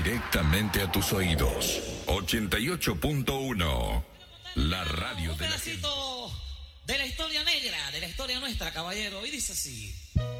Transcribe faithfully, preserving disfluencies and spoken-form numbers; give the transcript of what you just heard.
directamente a tus oídos. ochenta y ocho punto uno, la radio un de la gente. pedacito de la historia negra, de la historia nuestra, caballero. Y dice así.